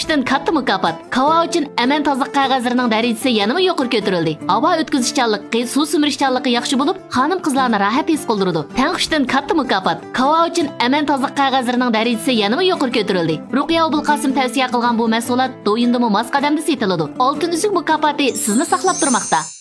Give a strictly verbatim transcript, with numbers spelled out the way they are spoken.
Tanquşdan katta mukofot. Kava uchun aman tozliq qog'ozlarining darajasi yanada yuqori ko'tarildi. Havo o'tkazishchanligi, suv simirishchanligi yaxshi bo'lib, xonim-qizlarni rohat his qildiradi. Tanquşdan katta mukofot. Kava uchun aman tozliq qog'ozlarining darajasi yanada yuqori ko'tarildi. Ruqiya Abulqasim tavsiya qilgan bu mahsulot do'yindimi mos qadamda setiladi. Oltin uzuk mukofoti sizni saqlab turmoqda.